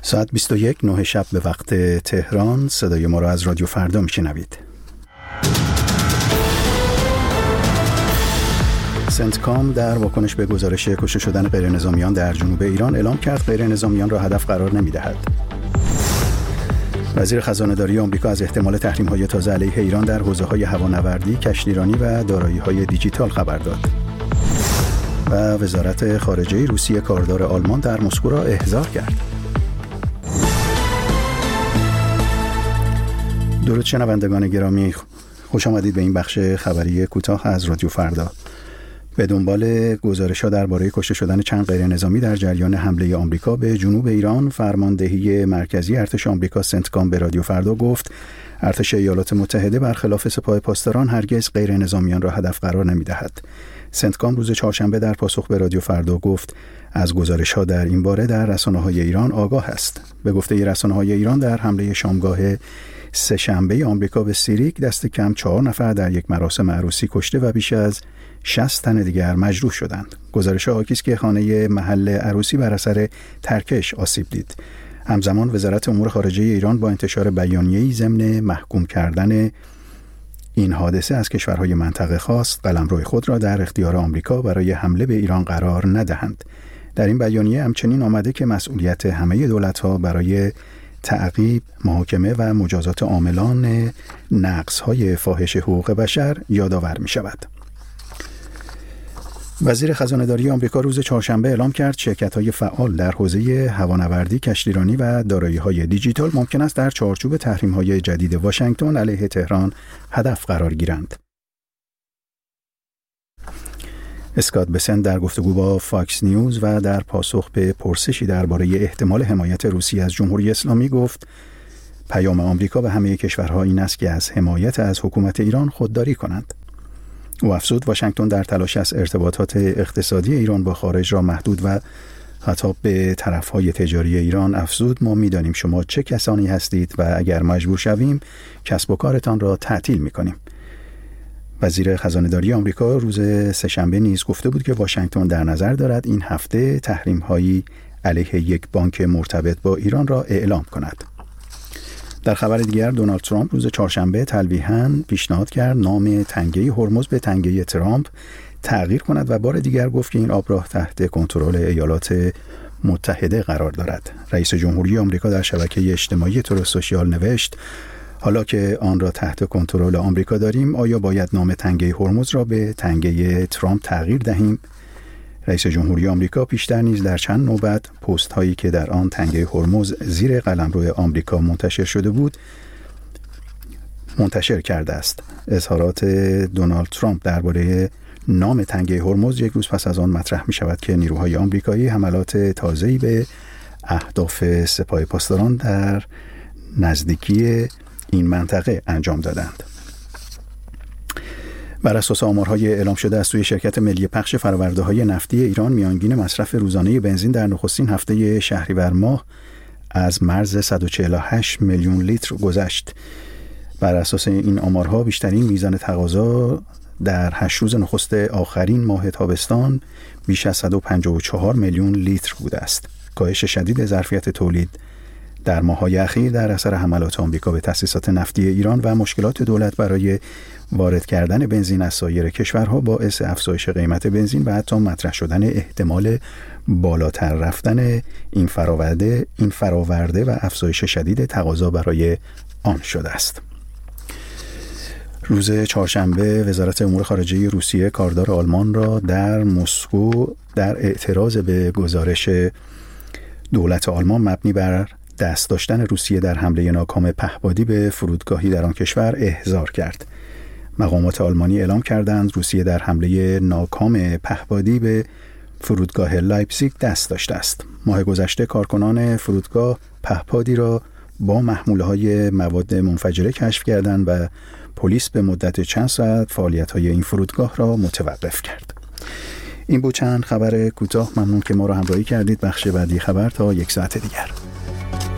ساعت 21 9 شب به وقت تهران. صدای ما را از رادیو فردا میشنوید. سنتکام در واکنش به گزارش کشته شدن غیرنظامیان در جنوب ایران اعلام کرد غیرنظامیان را هدف قرار نمی‌دهد. وزیر خزانه‌داری آمریکا از احتمال تحریم‌های تازه علیه ایران در حوزه‌های هوانوردی، کشتیرانی و دارایی‌های دیجیتال خبر داد. و وزارت خارجه روسیه کاردار آلمان در مسکو را احضار کرد. درود شنوندگان گرامی، خوش آمدید به این بخش خبری کوتاه از رادیو فردا. به دنبال گزارش‌ها درباره کشته شدن چند غیرنظامی در جریان حمله آمریکا به جنوب ایران، فرماندهی مرکزی ارتش آمریکا سنتکام به رادیو فردا گفت ارتش ایالات متحده برخلاف سپاه پاسداران هرگز غیرنظامیان را هدف قرار نمی‌دهد. سنتکام روز چهارشنبه در پاسخ به رادیو فردا گفت از گزارش‌ها در این باره در رسانه‌های ایران آگاه است. به گفته رسانه‌های ایران در حمله شامگاه سه‌شنبه آمریکا به سیریک دست کم 4 نفر در یک مراسم عروسی کشته و بیش از 60 تن دیگر مجروح شدند. گزارش حاکی است که خانه محل عروسی بر اثر ترکش آسیب دید. همزمان وزارت امور خارجه ایران با انتشار بیانیه‌ای ضمن محکوم کردن این حادثه از کشورهای منطقه خواست قلمرو خود را در اختیار آمریکا برای حمله به ایران قرار ندهند. در این بیانیه همچنین آمده که مسئولیت همه دولت‌ها برای تعقیب، محاکمه و مجازات عاملان نقض‌های فاحش حقوق بشر یادآور می‌شود. وزیر خزانه‌داری آمریکا روز چهارشنبه اعلام کرد شرکت‌های فعال در حوزه هوانوردی، کشتیرانی و دارایی‌های دیجیتال ممکن است در چارچوب تحریم‌های جدید واشنگتن علیه تهران هدف قرار گیرند. اسکات بسنت در گفتگو با فاکس نیوز و در پاسخ به پرسشی درباره احتمال حمایت روسیه از جمهوری اسلامی گفت پیام آمریکا به همه کشورها این است که از حمایت از حکومت ایران خودداری کنند. او افزود واشنگتن در تلاش است ارتباطات اقتصادی ایران با خارج را محدود و حتی به طرفهای تجاری ایران افزود ما می‌دانیم شما چه کسانی هستید و اگر مجبور شویم کسب و کارتان را تعطیل می‌کنیم. وزیر خزانه‌داری آمریکا روز سه‌شنبه نیز گفته بود که واشنگتن در نظر دارد این هفته تحریم‌هایی علیه یک بانک مرتبط با ایران را اعلام کند. در خبر دیگر دونالد ترامپ روز چهارشنبه تلویحاً پیشنهاد کرد نام تنگه هرمز به تنگه ترامپ تغییر کند و بار دیگر گفت که این آبراه تحت کنترل ایالات متحده قرار دارد. رئیس جمهوری آمریکا در شبکه اجتماعی تروث سوشیال نوشت حالا که آن را تحت کنترل آمریکا داریم آیا باید نام تنگه هرمز را به تنگه ترامپ تغییر دهیم؟ رئیس جمهوری آمریکا پیشتر نیز در چند نوبت پست هایی که در آن تنگه هرمز زیر قلمرو آمریکا منتشر شده بود منتشر کرده است. اظهارات دونالد ترامپ درباره نام تنگه هرمز یک روز پس از آن مطرح می شود که نیروهای آمریکایی حملات تازه‌ای به اهداف سپاه پاسداران در نزدیکی این منطقه انجام دادند. بر اساس آمارهای اعلام شده از سوی شرکت ملی پخش فرآورده‌های نفتی ایران میانگین مصرف روزانه بنزین در نخستین هفته شهریور ماه از مرز 148 میلیون لیتر گذشت. بر اساس این آمارها بیشترین میزان تقاضا در 8 روز نخست آخرین ماه تابستان بیش از 154 میلیون لیتر بوده است. کاهش شدید ظرفیت تولید در ماه‌های اخیر در اثر حملات آمریکا به تأسیسات نفتی ایران و مشکلات دولت برای وارد کردن بنزین از سایر کشورها باعث افزایش قیمت بنزین و حتی مطرح شدن احتمال بالاتر رفتن این فراورده و افزایش شدید تقاضا برای آن شده است. روز چهارشنبه وزارت امور خارجه روسیه کاردار آلمان را در مسکو در اعتراض به گزارش دولت آلمان مبنی بر دست داشتن روسیه در حمله ناکام پهپادی به فرودگاهی در آن کشور احضار کرد. مقامات آلمانی اعلام کردند روسیه در حمله ناکام پهپادی به فرودگاه لایپزیگ دست داشته است. ماه گذشته کارکنان فرودگاه پهپادی را با محموله‌های مواد منفجره کشف کردند و پلیس به مدت چند ساعت فعالیت‌های این فرودگاه را متوقف کرد. این بود چند خبر کوتاه. ممنون که ما را همراهی کردید. بخش بعدی خبر تا 1 ساعت دیگر.